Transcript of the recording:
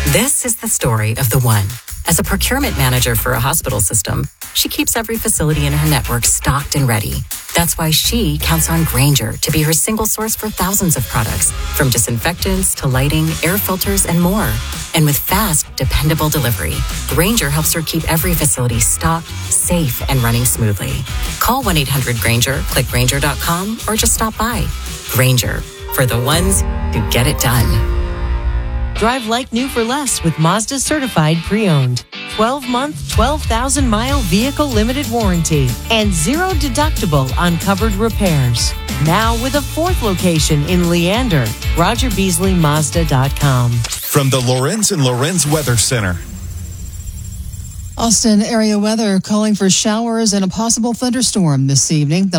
This is the story of the one. As a procurement manager for a hospital system, she keeps every facility in her network stocked and ready. That's why she counts on Grainger to be her single source for thousands of products, from disinfectants to lighting, air filters, and more. And with fast, dependable delivery, Grainger helps her keep every facility stocked, safe, and running smoothly. Call 1-800-GRAINGER, click Grainger.com, or just stop by. Grainger, for the ones who get it done. Drive like new for less with Mazda Certified Pre-Owned. 12-month, 12,000-mile vehicle limited warranty and zero deductible on covered repairs. Now with a fourth location in Leander. RogerBeasleyMazda.com. From the Lorenz and Lorenz Weather Center. Austin area weather calling for showers and a possible thunderstorm this evening.